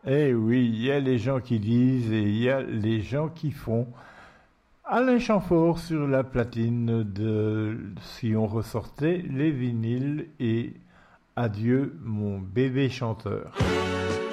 Eh oui, il y a les gens qui disent et il y a les gens qui font. Alain Chamfort sur la platine de Si on ressortait les vinyles et Adieu mon bébé chanteur.